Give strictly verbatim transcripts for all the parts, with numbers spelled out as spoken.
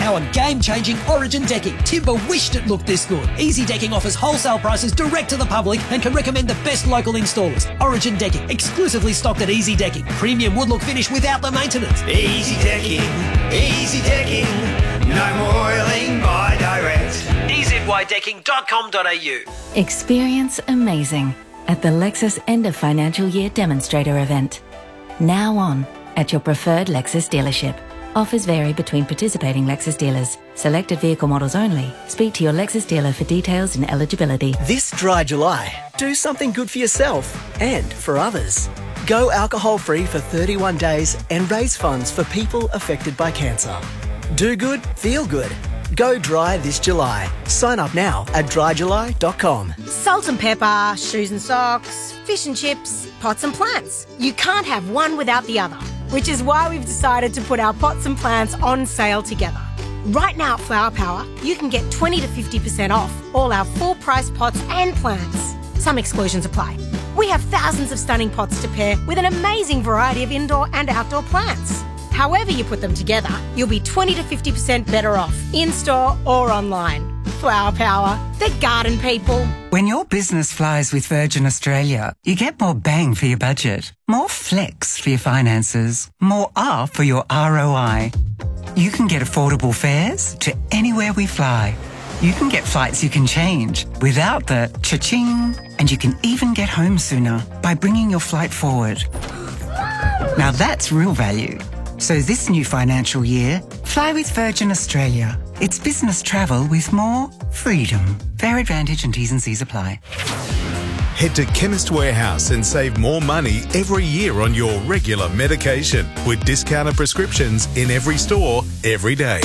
our game-changing Origin decking. Timber wished it looked this good. Easy Decking offers wholesale prices direct to the public and can recommend the best local installers. Origin Decking, exclusively stocked at Easy Decking. Premium wood look finish without the maintenance. Easy Decking, Easy Decking, no more oiling by direct. e z y decking dot com dot a u. Experience amazing at the Lexus End of Financial Year Demonstrator event. Now on at your preferred Lexus dealership. Offers vary between participating Lexus dealers. Selected vehicle models only. Speak to your Lexus dealer for details and eligibility. This dry July, do something good for yourself and for others. Go alcohol-free for thirty-one days and raise funds for people affected by cancer. Do good, feel good. Go dry this July. Sign up now at dry july dot com. Salt and pepper, shoes and socks, fish and chips, pots and plants. You can't have one without the other, which is why we've decided to put our pots and plants on sale together. Right now at Flower Power, you can get twenty to fifty percent off all our full-price pots and plants. Some exclusions apply. We have thousands of stunning pots to pair with an amazing variety of indoor and outdoor plants. However you put them together, you'll be twenty to fifty percent better off, in-store or online. Flower Power, the garden people. When your business flies with Virgin Australia, you get more bang for your budget, more flex for your finances, more R for your R O I. You can get affordable fares to anywhere we fly. You can get flights you can change without the cha-ching, and you can even get home sooner by bringing your flight forward. Now that's real value. So this new financial year, fly with Virgin Australia. It's business travel with more freedom. Fare advantage and T's and C's apply. Head to Chemist Warehouse and save more money every year on your regular medication with discounted prescriptions in every store, every day.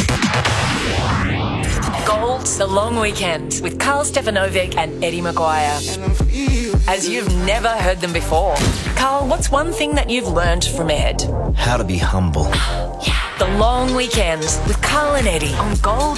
Gold's The Long Weekend with Carl Stefanovic and Eddie Maguire. As you've never heard them before. Carl, what's one thing that you've learned from Ed? How to be humble. The Long Weekend with Carl and Eddie on Gold